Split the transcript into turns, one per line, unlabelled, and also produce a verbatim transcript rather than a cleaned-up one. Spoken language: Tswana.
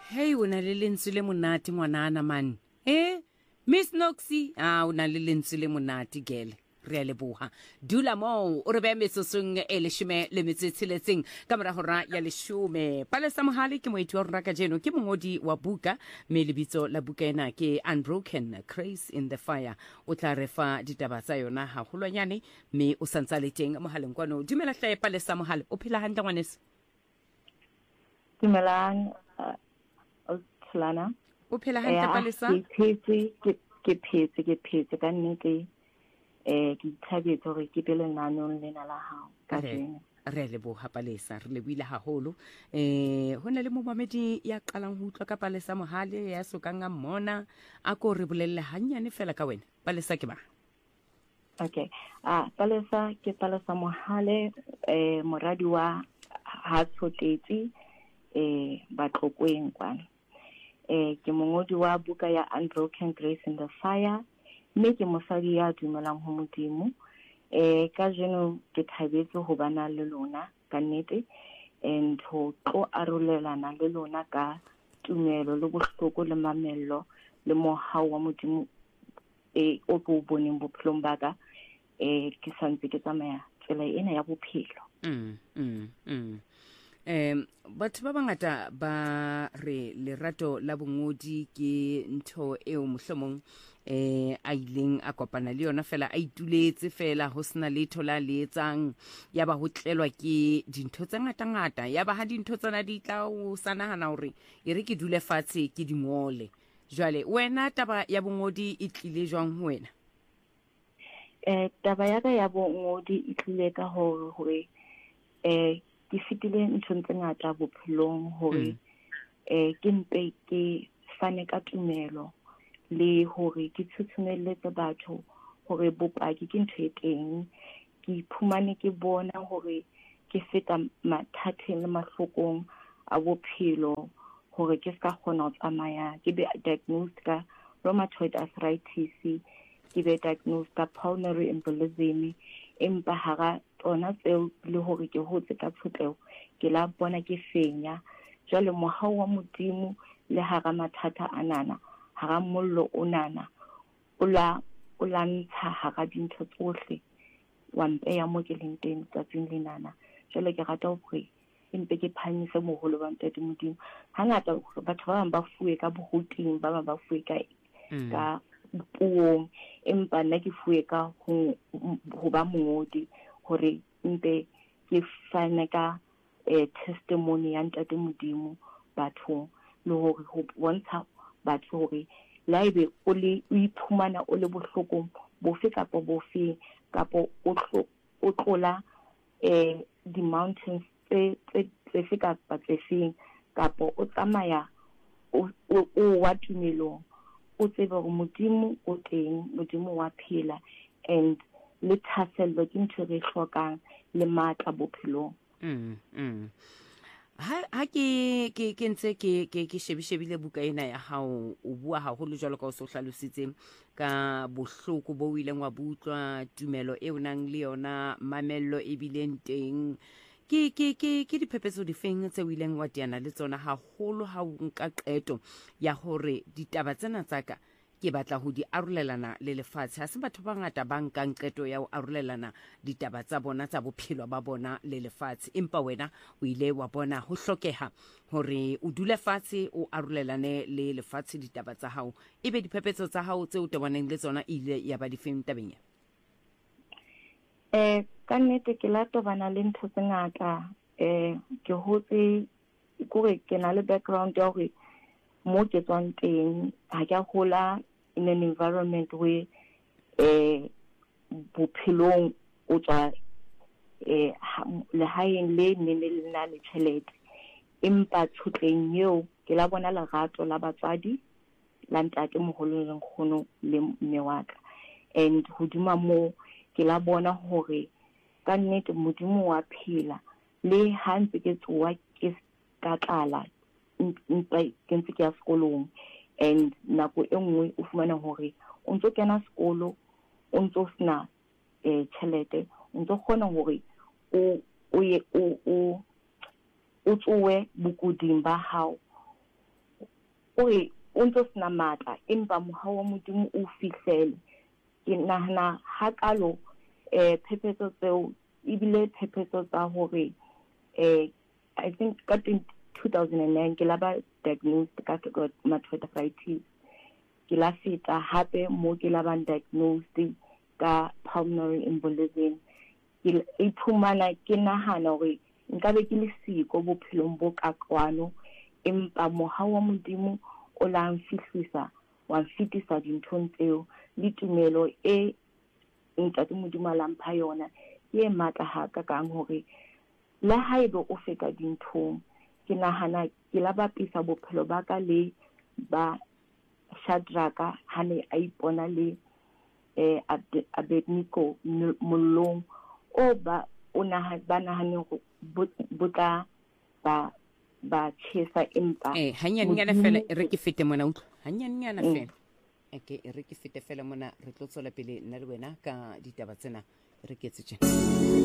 Hey, una le lentswe le monate ngwanana man. Eh, Miss Noxy, ah una le lentswe le monate gele. Re a leboha. Dula mo o re be metsosong e leshome le metso e tsheletseng ka mora hora ya leshome. Palesa Mohale ke moeti wa rona ka jeno ke mongodi wa buka me lebitso la buka ena ke Unbroken Craze in the Fire. O tla re fa ditaba tsa yona haholwanyane me o santsa le teng mohaleng kwano. Dumela hlae Palesa Mohale. O phela hantle ngwaneso?
Dumelang Lana.
O phela hantle Palesa?
Ke phetse ke phetse ke phetse ka nnete eh ke thabetse hore ke pele nanong lena la hao ka jeno.
Re leboha Palesa, re lebile haholo. Eh hona le momamedi ya qalang ho utlwa ka Palesa Mohale ya sokang a mmona a ko re bolelle hanyane fela ka wena. Palesa ke ba.
Okay. Ah Palesa ke Palesa Mohale eh moradi wa ha Tshotletsi eh Batlokweng kwana. Eh ke mongodi wa buka ya Unbroken Craze in the Fire. Mme ke mosadi ya dumelang ho Modimo. Eh ka jeno ke thabetse ho bana le lona ka nnete and ho tlo arolelana le lona ka tumelo le bohloko le mamello le mohau wa Modimo eh o go boneng bophelong ba ka eh ke santse ke tsamaya tsela ena ya bophelo.
Mm mm mm. Um batho ba bangata ba re lerato la bongodi ke ntho eo mohlomong eh a ileng a kopana le yona fela a ituletse fela ho sena letho la le etsang ya ba ho tlelwa ke dintho tse ngata ngata ya ba ha dintho tsena di tla o sanahana hore e re ke dule fatshe ke dingole. Jwale wena taba ya bongodi e tlile jwang ho wena?
Eh taba ya ka ya bongodi e tlile ka hore hore eh ke fitile ntho tse ngata bophelong hore eh ke mpe ke fane ka tumelo le hore ke tshutshumelletse batho hore bopaki ke ntho e teng. Ke iphumane ke bona hore ke feta mathateng le mahlokong a bophelo hore ke ska kgona ho tsamaya ke be diagnosed ka rheumatoid arthritis, ke be diagnosed ka pulmonary embolism, empa hara tsona tseo le hore ke hotse ka tshotleho ke la bona ke fenya. Jwale mohau wa Modimo le hara mathata anana hara mollo onana o la o la ntsha hara dintho tsohle wa mpeya mo ke leng teng tsatsing lenana. Jwale ke rata hore empe ke phamise moholo wa Ntate Modimo. Hangata batho ba bang ba fuwe ka bohuting, ba bang ba fuwe ka ka puong, empa nna ke fuwe ka ho ho ba mongodi hore mpe ke fane ka eh, testimony ya Ntate Modimo batho le hore ho bontsha batho hore laibe o le o iphumana o le bohlokong bofe kapa bofe kapa o tlo o tlola eh di mountains tse tse kapa tse feng kapa o tsamaya o o wa tumelong o tsebe hore Modimo o teng, Modimo wa phela and le thasello ke ntho re hlokang le matla bophelong.
Mm mm. Ha ha ke ke ke ntse ke ke ke shebishebile buka ena ya hao o bua haholo jwalo ka o so hlalositse ka bohloko bo ileng wa butlwa, tumelo e unang le yona, mamello e bileng teng. Ke ke ke ke diphephetso di feng tse o ileng wa diana le tsona haholo ha o nka qeto ya hore ditaba tsena tsaka ke batla ho di arolelana le lefatshe? Ha se batho ba ngata ba nkang qeto ya ho arolelana ditaba tsa bona tsa bophelo ba bona le lefatshe, empa wena o ile wa bona ho hlokeha hore o dule fatshe o arolelane le lefatshe ditaba tsa hao. Ebe diphephetso tsa hao tse o tobaneng le tsona ile ya ba di feng tabeng ya?
Eh ka nnete ke la tobana le ntho tse ngata. Eh ke hotse kore ke na le background ya hore mo ke tswang teng ha ke hola in an environment where eh bophelong o tswa eh lehaeng le ne le na le tjhelete, empa tshotleng eo ke la bona lerato la batswadi la ntate moholo le nkgono le mme wa ka, and hodima mo ke la bona hore ka nnete Modimo wa phela le ha ntse ke tsoa ke ka tlala mpa ke ntse ke ya sekolong, and nako e nngwe o fumana hore o ntso kena sekolo o ntso sna eh tjhelete, o ntso kgona hore o o o o tsowe bokuding ba hao ore o ntse sena matla empa mohau wa Modimo o fihlele ke nahana ha kalo eh phephetso tseo ibile phephetso tsa hore eh I think ka two thousand nine ke laba diagnosed ka rheumatoid arthritis ke la feta hape mo ke la ban diagnosed ka pulmonary embolism ke iphumana ke nahana hore nkabe ke le siko bophelong bo ka kwano empa mohau wa Modimo o la mfihlisa wa mfitisa dinthong tseo le tumelo e ntate Modimo la mpha yona ye matla ha ka kang hore la haebe o feta dinthong ke nahana ke la bapisa bophelo ba ka le ba Shadraka hane a ipona le eh Abednego mollong o ba ona ba nahane go botla ba ba tshesa empa
eh hanyanyana fela re ke fete mona utlo hanyanyana fela okay re ke fete fela mona re tlo tsola pele nna le wena ka ditaba tsena re ke tse